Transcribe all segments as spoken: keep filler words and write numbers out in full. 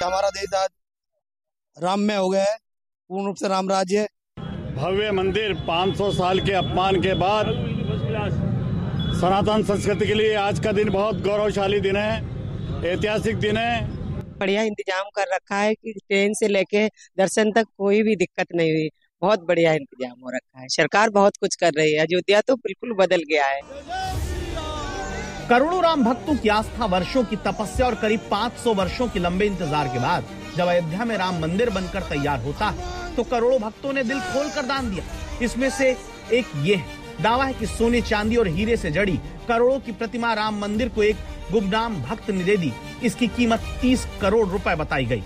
हमारा देश आज राम में हो गया है, पूर्ण रूप से राम राज्य। भव्य मंदिर पाँच सौ साल के अपमान के बाद सनातन संस्कृति के लिए आज का दिन बहुत गौरवशाली दिन है, ऐतिहासिक दिन है। बढ़िया इंतजाम कर रखा है कि ट्रेन से लेके दर्शन तक कोई भी दिक्कत नहीं हुई। बहुत बढ़िया इंतजाम हो रखा है। सरकार बहुत कुछ कर रही है। अयोध्या तो बिल्कुल बदल गया है। करोड़ों राम भक्तों की आस्था, वर्षों की तपस्या और करीब पाँच सौ वर्षों के लंबे इंतजार के बाद जब अयोध्या में राम मंदिर बनकर तैयार होता है तो करोड़ों भक्तों ने दिल खोलकर दान दिया। इसमें से एक ये है, दावा है कि सोने, चांदी और हीरे से जड़ी करोड़ों की प्रतिमा राम मंदिर को एक गुमनाम भक्त ने दे दी। इसकी कीमत तीस करोड़ रुपए बताई गई।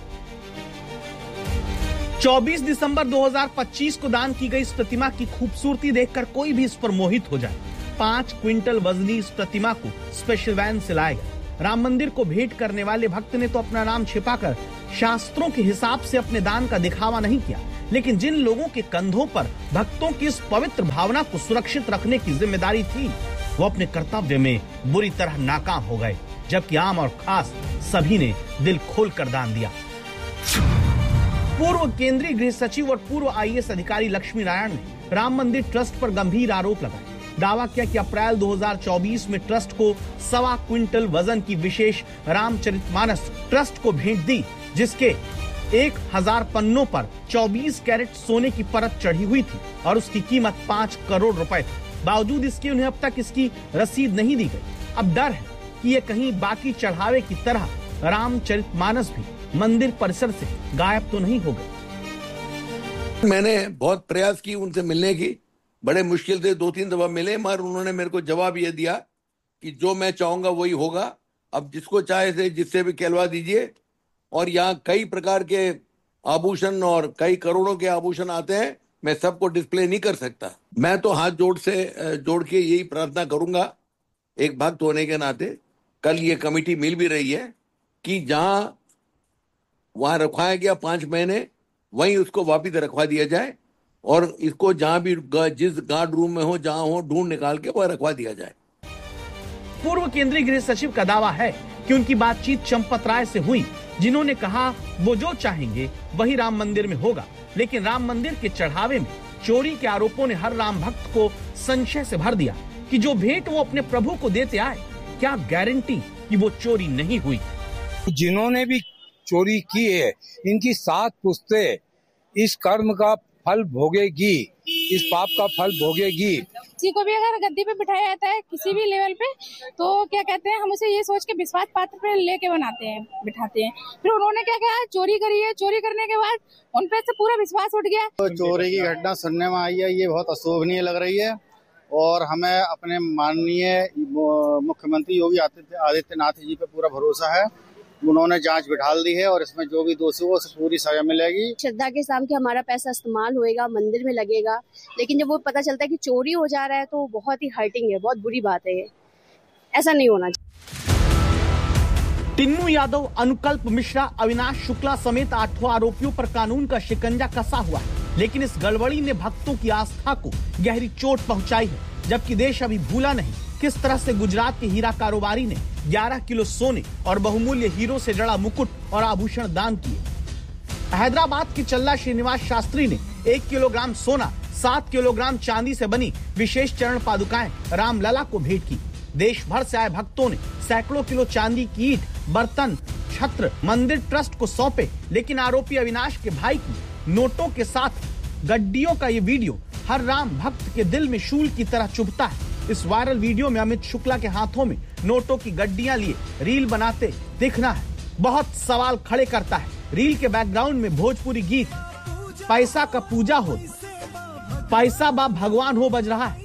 चौबीस दिसंबर दो हज़ार पच्चीस को दान की गई इस प्रतिमा की खूबसूरती देखकर कोई भी इस पर मोहित हो जाए। पांच क्विंटल वजनी इस प्रतिमा को स्पेशल वैन से लाया गया। राम मंदिर को भेंट करने वाले भक्त ने तो अपना नाम छिपाकर शास्त्रों के हिसाब से अपने दान का दिखावा नहीं किया, लेकिन जिन लोगों के कंधों पर भक्तों की इस पवित्र भावना को सुरक्षित रखने की जिम्मेदारी थी, वो अपने कर्तव्य में बुरी तरह नाकाम हो गए, जबकि आम और खास सभी ने दिल खोलकर दान दिया। पूर्व केंद्रीय गृह सचिव और पूर्व आई ए एस अधिकारी लक्ष्मी नारायण ने राम मंदिर ट्रस्ट पर गंभीर आरोप लगाए। दावा किया कि अप्रैल दो हज़ार चौबीस में ट्रस्ट को सवा क्विंटल वजन की विशेष रामचरितमानस ट्रस्ट को भेंट दी, जिसके एक हजार पन्नों पर चौबीस कैरेट सोने की परत चढ़ी हुई थी और उसकी कीमत पाँच करोड़ रुपए थी। बावजूद इसके उन्हें अब तक इसकी रसीद नहीं दी गई। अब डर है कि ये कहीं बाकी चढ़ावे की तरह रामचरितमानस भी मंदिर परिसर से गायब तो नहीं हो गए। मैंने बहुत प्रयास की उनसे मिलने की, बड़े मुश्किल से दो तीन दफा मिले, मगर उन्होंने मेरे को जवाब ये दिया कि जो मैं चाहूंगा वही होगा। अब जिसको चाहे से जिससे भी कहलवा दीजिए। और यहाँ कई प्रकार के आभूषण और कई करोड़ों के आभूषण आते हैं, मैं सबको डिस्प्ले नहीं कर सकता। मैं तो हाथ जोड़ से जोड़ के यही प्रार्थना करूंगा एक भक्त होने के नाते। कल ये कमेटी मिल भी रही है कि जहां वहां रखवाया गया पांच महीने वहीं उसको वापिस रखवा दिया जाए और इसको जहां भी जिस गार्ड रूम में हो जहां हो ढूंढ निकाल के वह रखवा दिया जाए। पूर्व केंद्रीय गृह सचिव का दावा है कि उनकी बातचीत चंपत राय से हुई, जिन्होंने कहा वो जो चाहेंगे वही राम मंदिर में होगा। लेकिन राम मंदिर के चढ़ावे में चोरी के आरोपों ने हर राम भक्त को संशय से भर दिया कि जो भेंट वो अपने प्रभु को देते आए, क्या गारंटी कि वो चोरी नहीं हुई। जिन्होंने भी चोरी की है, इनकी सात पुश्तें इस कर्म का फल भोगेगी, इस पाप का फल भोगेगी। किसी को भी अगर गद्दी पे बिठाया जाता है किसी भी लेवल पे, तो क्या कहते हैं, हम उसे ये सोच के विश्वास पात्र पे लेके बनाते हैं, बिठाते हैं। फिर उन्होंने क्या कहा, चोरी करी है। चोरी करने के बाद उन पे से पूरा विश्वास उठ गया। तो चोरी की घटना सुनने में आई है, ये बहुत अशोभनीय लग रही है और हमें अपने माननीय मुख्यमंत्री योगी आदित्यनाथ जी पे पूरा भरोसा है। उन्होंने जांच बिठाल दी है और इसमें जो भी दोषी हो उसे पूरी सजा मिलेगी। श्रद्धा के साथ कि हमारा पैसा इस्तेमाल होएगा, मंदिर में लगेगा, लेकिन जब वो पता चलता है कि चोरी हो जा रहा है तो बहुत ही हर्टिंग है, बहुत बुरी बात है। ये ऐसा नहीं होना चाहिए। टिन्नू यादव, अनुकल्प मिश्रा, अविनाश शुक्ला समेत आठों आरोपियों पर कानून का शिकंजा कसा हुआ है, लेकिन इस गड़बड़ी ने भक्तों की आस्था को गहरी चोट पहुंचाई है। जबकि देश अभी भूला नहीं किस तरह से गुजरात के हीरा कारोबारी ने ग्यारह किलो सोने और बहुमूल्य हीरो से जड़ा मुकुट और आभूषण दान किए। हैदराबाद के चल्ला श्रीनिवास शास्त्री ने एक किलोग्राम सोना, सात किलोग्राम चांदी से बनी विशेष चरण पादुकाएं रामलला को भेंट की। देश भर से आए भक्तों ने सैकड़ों किलो चांदी की ईंट, बर्तन, छत्र मंदिर ट्रस्ट को सौंपे। लेकिन आरोपी अविनाश के भाई की नोटों के साथ गड्डियों का ये वीडियो हर राम भक्त के दिल में शूल की तरह चुभता है। इस वायरल वीडियो में अमित शुक्ला के हाथों में नोटों की गड्डियां लिए रील बनाते दिखना है बहुत सवाल खड़े करता है। रील के बैकग्राउंड में भोजपुरी गीत पैसा का पूजा हो, पैसा बा भगवान हो बज रहा है।